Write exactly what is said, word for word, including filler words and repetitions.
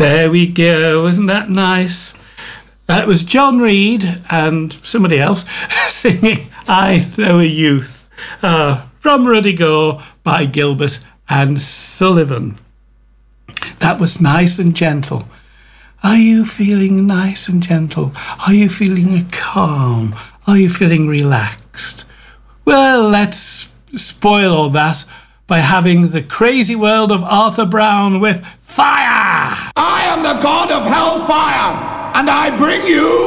There we go. Isn't that nice? That was John Reid and somebody else singing I Know a Youth uh, from Ruddy Go by Gilbert and Sullivan. That was nice and gentle. Are you feeling nice and gentle? Are you feeling calm? Are you feeling relaxed? Well, let's spoil all that by having the crazy world of Arthur Brown with Fire! I am the god of hellfire, and I bring you